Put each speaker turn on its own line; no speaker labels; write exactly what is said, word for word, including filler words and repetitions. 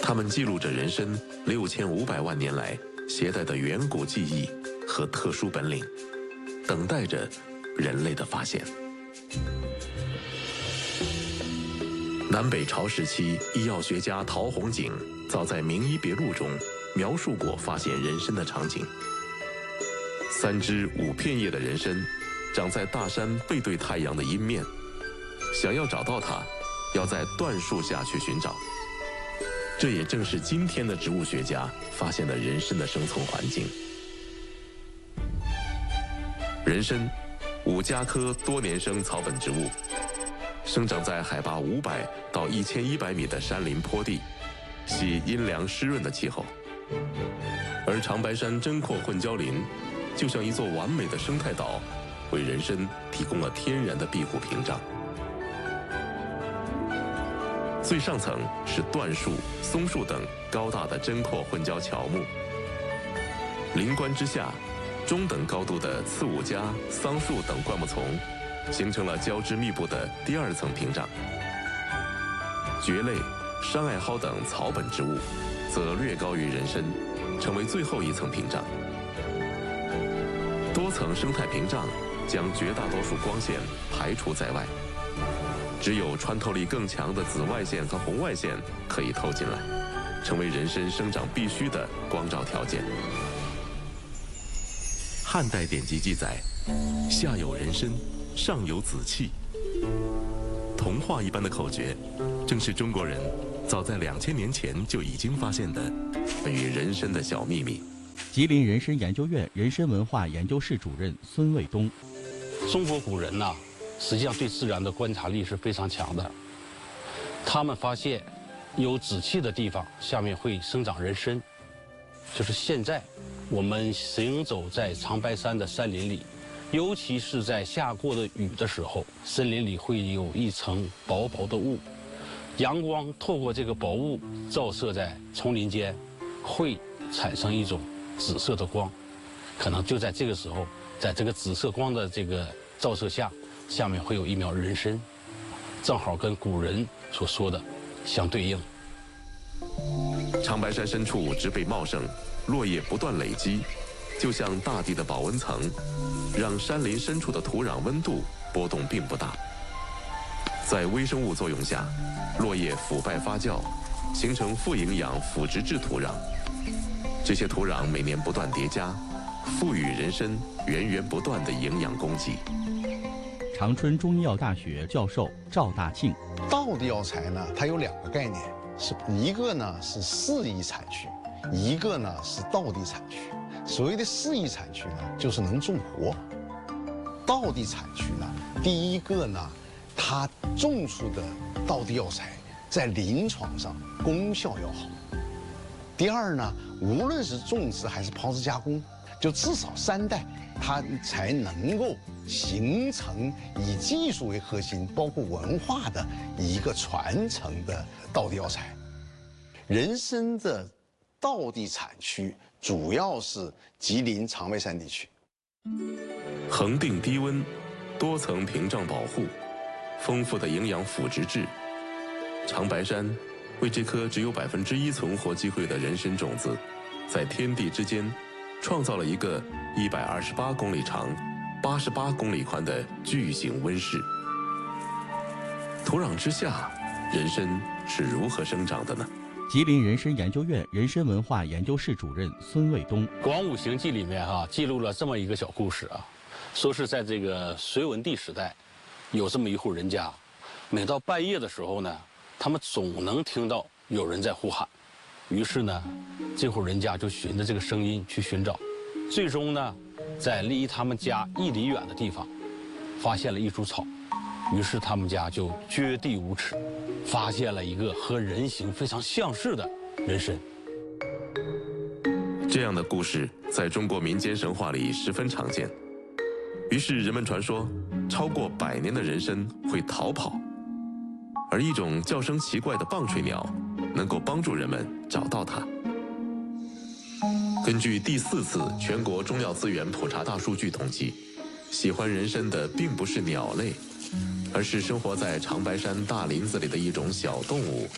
它们记录着人参六千五百万年来携带的远古记忆和特殊本领，等待着人类的发现。南北朝时期，医药学家陶弘景早在《名医别录》中描述过发现人参的场景。三枝五片叶的人参，长在大山背对太阳的阴面。想要找到它，要在椴树下去寻找。这也正是今天的植物学家发现的人参的生存环境。人参，五加科多年生草本植物，生长在海拔五百到一千一百米的山林坡地，喜阴凉湿润的气候。而长白山针阔混交林，就像一座完美的生态岛，为人参提供了天然的庇护屏障。最上层是椴树、松树等高大的针阔混交乔木，林冠之下，中等高度的刺五加、桑树等灌木丛，形成了交织密布的第二层屏障。蕨类、山艾蒿等草本植物，则略高于人参，成为最后一层屏障。多层生态屏障将绝大多数光线排除在外。只有穿透力更强的紫外线和红外线可以透进来，成为人参生长必须的光照条件。汉代典籍记载，下有人参，上有紫气。童话一般的口诀，正是中国人早在两千年前就已经发现的关于人参的小秘密。
吉林人参研究院人参文化研究室主任孙卫东：
中国古人呐、啊。实际上对自然的观察力是非常强的。他们发现有紫气的地方下面会生长人参，就是现在我们行走在长白山的山林里，尤其是在下过的雨的时候，森林里会有一层薄薄的雾，阳光透过这个薄雾照射在丛林间，会产生一种紫色的光，可能就在这个时候，在这个紫色光的这个照射下，下面会有一苗人参，正好跟古人所说的相对应。
长白山深处植被茂盛，落叶不断累积，就像大地的保温层，让山林深处的土壤温度波动并不大。在微生物作用下，落叶腐败发酵，形成富营养腐殖质土壤。这些土壤每年不断叠加，赋予人参源源不断的营养供给。
长春中医药大学教授赵大庆：
道地药材呢，它有两个概念，是一个呢是适宜产区，一个呢是道地产区。所谓的适宜产区呢，就是能种活；道地产区呢，第一个呢，它种出的道地药材在临床上功效要好；第二呢，无论是种植还是炮制加工，就至少三代，它才能够形成以技术为核心，包括文化的一个传承的道地药材。人参的道地产区主要是吉林长白山地区，
恒定低温，多层屏障保护，丰富的营养腐殖质。长白山为这颗只有百分之一存活机会的人参种子，在天地之间创造了一个一百二十八公里长、八十八公里宽的巨型温室。土壤之下，人参是如何生长的呢？
吉林人参研究院人参文化研究室主任孙卫东：
《广武行记》里面哈、啊、记录了这么一个小故事啊，说是在这个隋文帝时代，有这么一户人家，每到半夜的时候呢，他们总能听到有人在呼喊，于是呢，这户人家就循着这个声音去寻找，最终呢，在离他们家一里远的地方，发现了一株草，于是他们家就掘地无耻，发现了一个和人形非常相似的人参。
这样的故事在中国民间神话里十分常见，于是人们传说，超过百年的人参会逃跑，而一种叫声奇怪的棒槌鸟，能够帮助人们找到它。根据第四次全国中药资源普查大数据统计，喜欢人参的并不是鸟类，而是生活在长白山大林子里的一种小动物。